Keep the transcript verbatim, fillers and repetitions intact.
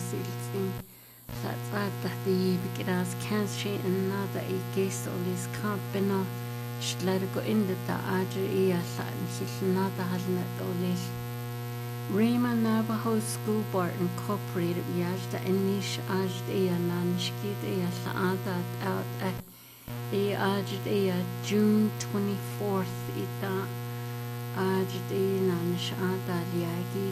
silting. That's at the Bikiras Kanshi and Nada a guest of this company. Let go in the Adria and Nada Halnet Olish. Raymond Navajo School Board Incorporated Yajda Anish Ajdea Nanshkidea Saada out at a Ajdea June twenty-fourth. Ita Ajdea Nanshada Liagi.